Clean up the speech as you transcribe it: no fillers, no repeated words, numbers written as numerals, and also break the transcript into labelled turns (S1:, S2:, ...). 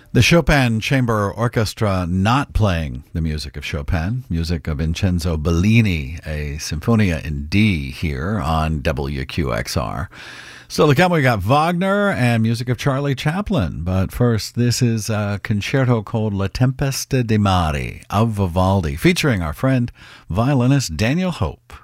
S1: The Chopin Chamber Orchestra not playing the music of Chopin, music of Vincenzo Bellini, a Sinfonia in D here on WQXR. So look out, we got Wagner and music of Charlie Chaplin. But first, this is a concerto called La Tempesta di Mare of Vivaldi, featuring our friend violinist Daniel Hope.